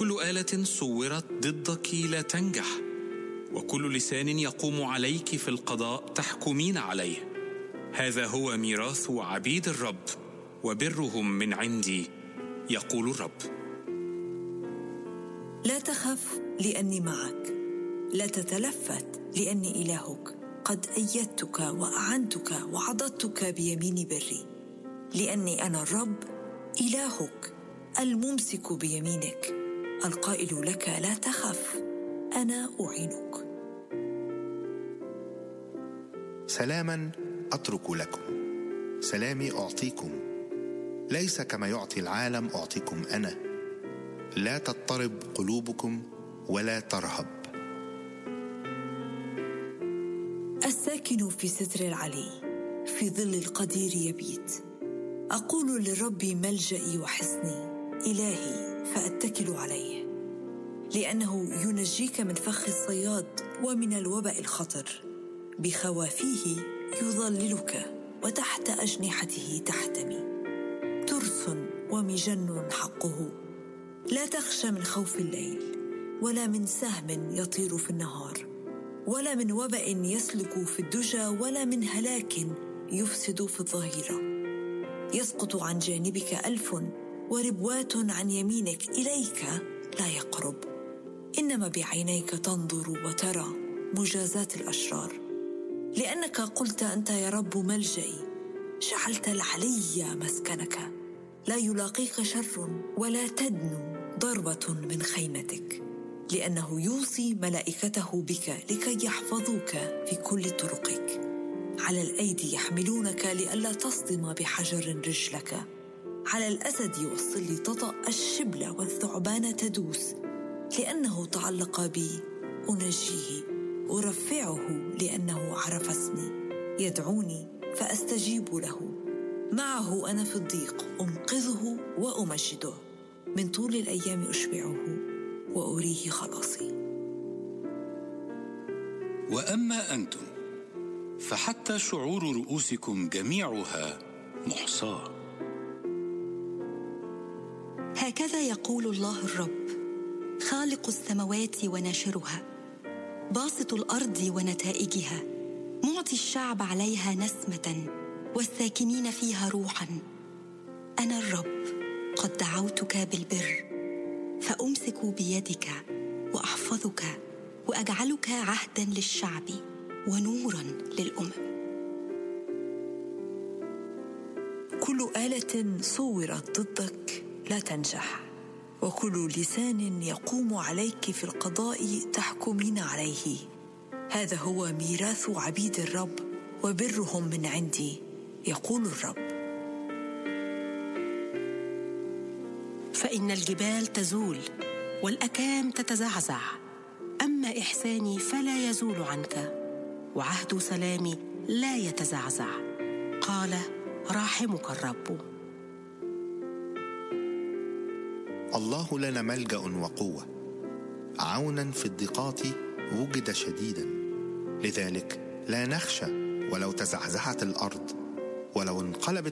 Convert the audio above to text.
كل آلة صورت ضدك لا تنجح، وكل لسان يقوم عليك في القضاء تحكمين عليه. هذا هو ميراث عبيد الرب وبرهم من عندي، يقول الرب. لا تخف لأني معك، لا تتلفت لأني إلهك. قد أيدتك وأعنتك وعضدتك بيمين بري، لأني أنا الرب إلهك الممسك بيمينك، القائل لك لا تخف، أنا أعينك. سلاما أترك لكم، سلامي أعطيكم، ليس كما يعطي العالم أعطيكم أنا. لا تضطرب قلوبكم ولا ترهب. الساكن في ستر العلي في ظل القدير يبيت. أقول للرب ملجئي وحصني، إلهي فأتكل عليه. لأنه ينجيك من فخ الصياد ومن الوباء الخطر، بخوافيه يظللك وتحت أجنحته تحتمي. ترس ومجن حقه. لا تخشى من خوف الليل، ولا من سهم يطير في النهار، ولا من وباء يسلك في الدجى، ولا من هلاك يفسد في الظهيرة. يسقط عن جانبك 1000 وربوات عن يمينك، إليك لا يقرب. إنما بعينيك تنظر وترى مجازات الأشرار. لأنك قلت أنت يا رب ملجئي، جعلت العلي مسكنك. لا يلاقيك شر ولا تدنو ضربة من خيمتك، لأنه يوصي ملائكته بك لكي يحفظوك في كل طرقك. على الأيدي يحملونك لئلا تصدم بحجر رجلك. على الأسد يوصل تطأ الشبل والثعبان تدوس. لأنه تعلق بي أنجيه، أرفعه لأنه عرف اسمي. يدعوني فأستجيب له، معه أنا في الضيق أنقذه وأمجده. من طول الأيام أشبعه وأريه خلاصي. وأما أنتم فحتى شعور رؤوسكم جميعها محصاة. هكذا يقول الله الرب، خالق السماوات وناشرها، باسط الأرض ونتائجها، معطي الشعب عليها نسمة والساكنين فيها روحا. أنا الرب قد دعوتك بالبر، فأمسك بيدك وأحفظك وأجعلك عهدا للشعب ونورا للأمم. كل آلة صورت ضدك لا تنجح، وكل لسان يقوم عليك في القضاء تحكمين عليه. هذا هو ميراث عبيد الرب وبرهم من عندي، يقول الرب. فإن الجبال تزول والأكام تتزعزع، أما إحساني فلا يزول عنك، وعهد سلامي لا يتزعزع، قال راحمك الرب. الله لنا ملجأ وقوة، عونا في الضيقات وجد شديدا. لذلك لا نخشى ولو تزعزعت الأرض، ولو انقلبت